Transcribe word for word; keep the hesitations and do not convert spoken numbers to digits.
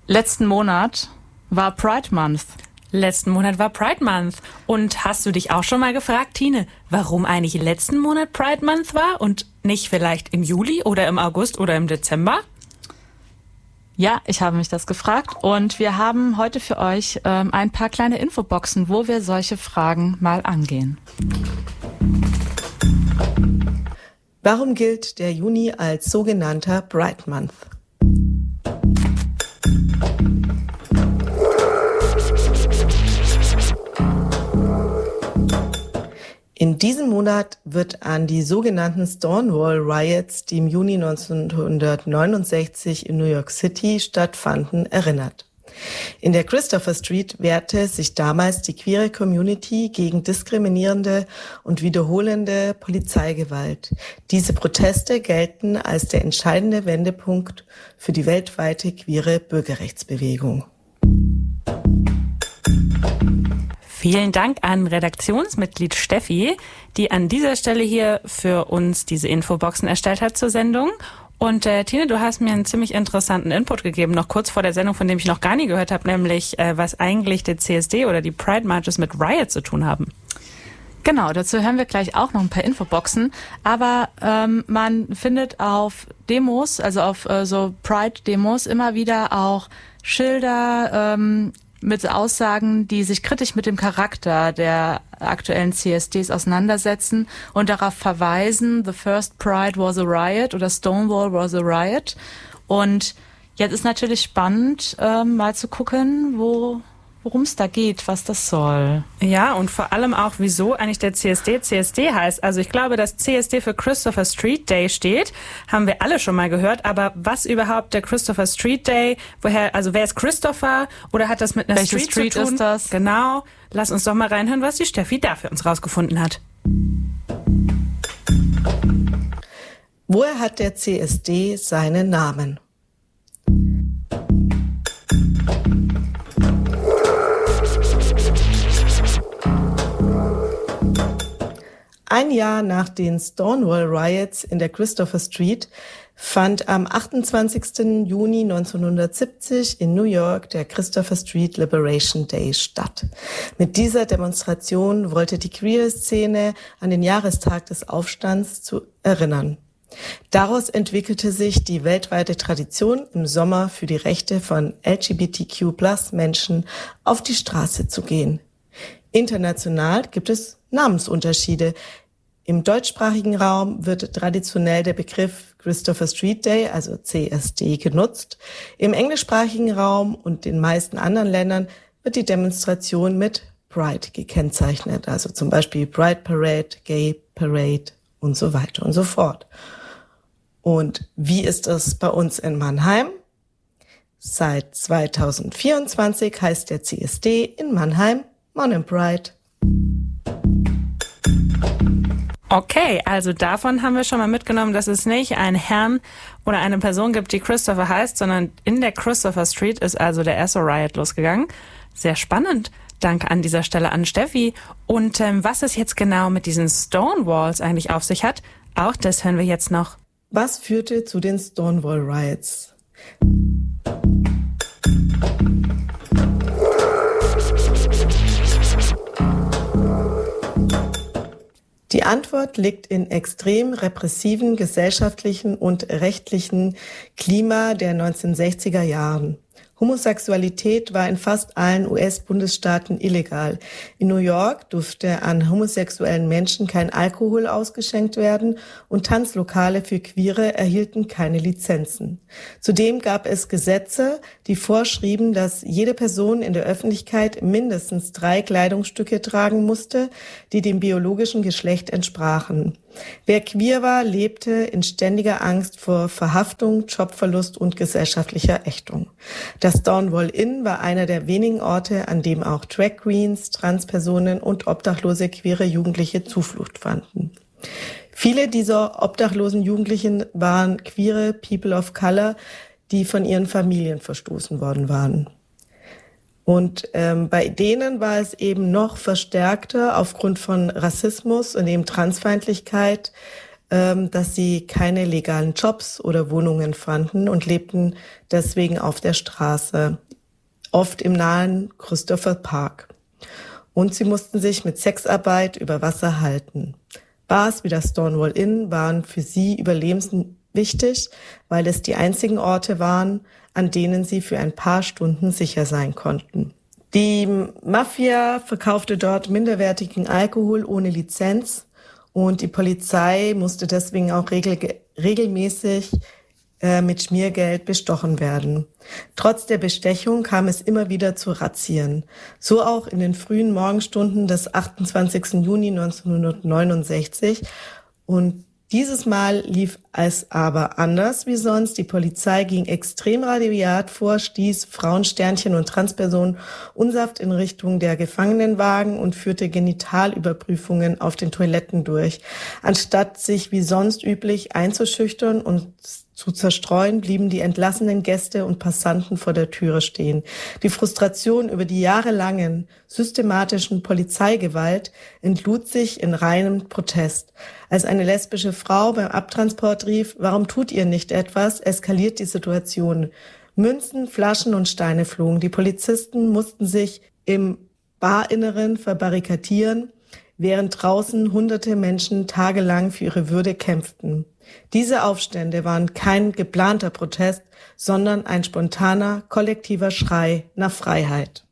Letzten Monat war Pride Month. Letzten Monat war Pride Month. Und hast du dich auch schon mal gefragt, Tine, warum eigentlich letzten Monat Pride Month war und nicht vielleicht im Juli oder im August oder im Dezember? Ja, ich habe mich das gefragt und wir haben heute für euch ähm, ein paar kleine Infoboxen, wo wir solche Fragen mal angehen. Warum gilt der Juni als sogenannter Pride Month? In diesem Monat wird an die sogenannten Stonewall Riots, die im Juni neunzehnhundertneunundsechzig in New York City stattfanden, erinnert. In der Christopher Street wehrte sich damals die queere Community gegen diskriminierende und wiederholende Polizeigewalt. Diese Proteste gelten als der entscheidende Wendepunkt für die weltweite queere Bürgerrechtsbewegung. Vielen Dank an Redaktionsmitglied Steffi, die an dieser Stelle hier für uns diese Infoboxen erstellt hat zur Sendung. Und äh, Tine, du hast mir einen ziemlich interessanten Input gegeben, noch kurz vor der Sendung, von dem ich noch gar nie gehört habe, nämlich äh, was eigentlich der C S D oder die Pride Marches mit Riot zu tun haben. Genau, dazu hören wir gleich auch noch ein paar Infoboxen. Aber ähm, man findet auf Demos, also auf äh, so Pride-Demos immer wieder auch Schilder, ähm, mit Aussagen, die sich kritisch mit dem Charakter der aktuellen C S Ds auseinandersetzen und darauf verweisen, the first Pride was a riot oder Stonewall was a riot. Und jetzt ist natürlich spannend, ähm, mal zu gucken, wo worum es da geht, was das soll. Ja, und vor allem auch, wieso eigentlich der C S D C S D heißt. Also ich glaube, dass C S D für Christopher Street Day steht, haben wir alle schon mal gehört. Aber was überhaupt der Christopher Street Day, woher, also wer ist Christopher oder hat das mit einer Welche Street, Street zu tun? Ist das? Genau. Lass uns doch mal reinhören, was die Steffi da für uns rausgefunden hat. Woher hat der C S D seinen Namen? Ein Jahr nach den Stonewall Riots in der Christopher Street fand am achtundzwanzigsten Juni neunzehnhundertsiebzig in New York der Christopher Street Liberation Day statt. Mit dieser Demonstration wollte die Queer-Szene an den Jahrestag des Aufstands zu erinnern. Daraus entwickelte sich die weltweite Tradition, im Sommer für die Rechte von L G B T Q Plus Menschen auf die Straße zu gehen. International gibt es Namensunterschiede. Im deutschsprachigen Raum wird traditionell der Begriff Christopher Street Day, also C S D, genutzt. Im englischsprachigen Raum und den meisten anderen Ländern wird die Demonstration mit Pride gekennzeichnet, also zum Beispiel Pride Parade, Gay Parade und so weiter und so fort. Und wie ist es bei uns in Mannheim? Seit zweitausendvierundzwanzig heißt der C S D in Mannheim Monin Pride. Okay, also davon haben wir schon mal mitgenommen, dass es nicht einen Herrn oder eine Person gibt, die Christopher heißt, sondern in der Christopher Street ist also der Esso Riot losgegangen. Sehr spannend. Danke an dieser Stelle an Steffi. Und ähm, was es jetzt genau mit diesen Stonewalls eigentlich auf sich hat, auch das hören wir jetzt noch. Was führte zu den Stonewall Riots? Die Antwort liegt in extrem repressiven gesellschaftlichen und rechtlichen Klima der neunzehnhundertsechziger Jahren. Homosexualität war in fast allen U S-Bundesstaaten illegal. In New York durfte an homosexuellen Menschen kein Alkohol ausgeschenkt werden und Tanzlokale für Queere erhielten keine Lizenzen. Zudem gab es Gesetze, die vorschrieben, dass jede Person in der Öffentlichkeit mindestens drei Kleidungsstücke tragen musste, die dem biologischen Geschlecht entsprachen. Wer queer war, lebte in ständiger Angst vor Verhaftung, Jobverlust und gesellschaftlicher Ächtung. Das Stonewall Inn war einer der wenigen Orte, an dem auch Drag Queens, Transpersonen und obdachlose queere Jugendliche Zuflucht fanden. Viele dieser obdachlosen Jugendlichen waren queere People of Color, die von ihren Familien verstoßen worden waren. Und ähm, bei denen war es eben noch verstärkter aufgrund von Rassismus und eben Transfeindlichkeit ähm, dass sie keine legalen Jobs oder Wohnungen fanden und lebten deswegen auf der Straße, oft im nahen Christopher Park. Und sie mussten sich mit Sexarbeit über Wasser halten. Bars wie das Stonewall Inn waren für sie überlebenswichtig, weil es die einzigen Orte waren, an denen sie für ein paar Stunden sicher sein konnten. Die Mafia verkaufte dort minderwertigen Alkohol ohne Lizenz und die Polizei musste deswegen auch regel- regelmäßig äh, mit Schmiergeld bestochen werden. Trotz der Bestechung kam es immer wieder zu Razzien. So auch in den frühen Morgenstunden des achtundzwanzigsten Juni neunzehnhundertneunundsechzig. Und dieses Mal lief es aber anders wie sonst. Die Polizei ging extrem rabiat vor, stieß Frauen, Sternchen und Transpersonen unsanft in Richtung der Gefangenenwagen und führte Genitalüberprüfungen auf den Toiletten durch. Anstatt sich wie sonst üblich einzuschüchtern und zu zerstreuen, blieben die entlassenen Gäste und Passanten vor der Türe stehen. Die Frustration über die jahrelangen systematischen Polizeigewalt entlud sich in reinem Protest. Als eine lesbische Frau beim Abtransport rief, warum tut ihr nicht etwas, eskaliert die Situation. Münzen, Flaschen und Steine flogen. Die Polizisten mussten sich im Barinneren verbarrikadieren, während draußen hunderte Menschen tagelang für ihre Würde kämpften. Diese Aufstände waren kein geplanter Protest, sondern ein spontaner, kollektiver Schrei nach Freiheit.